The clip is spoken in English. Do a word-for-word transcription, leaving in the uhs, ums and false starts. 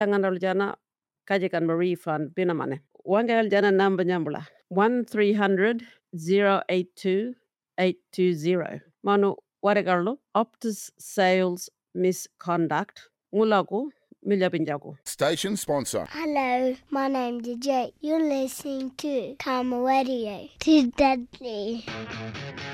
Tanganol jana kajekan mo refund pinamane. Wangel jana number nyambula. one three hundred zero eight two eight two zero. Manu waregarlo Optus sales misconduct. Ngulago miljapinjago. Station sponsor. Hello, my name's Jake. You're listening to Karma Radio. To Dudley.